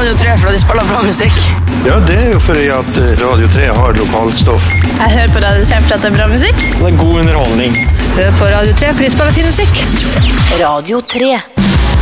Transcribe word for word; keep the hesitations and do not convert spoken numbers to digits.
Radio tre for at de spiller bra musikk. Ja, det er jo fordi at Radio tre har lokalstoff. Jeg hører på Radio tre for at det er bra musikk. Det er god underholdning. Hør på Radio tre for de spiller fin musikk. Radio tre.